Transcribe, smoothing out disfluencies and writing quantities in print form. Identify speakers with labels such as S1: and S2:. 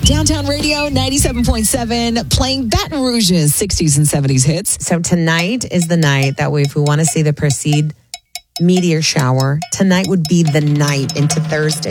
S1: Downtown Radio 97.7, playing Baton Rouge's 60s and 70s hits.
S2: So tonight is the night that if we want to see the Perseid meteor shower, tonight would be the night into Thursday.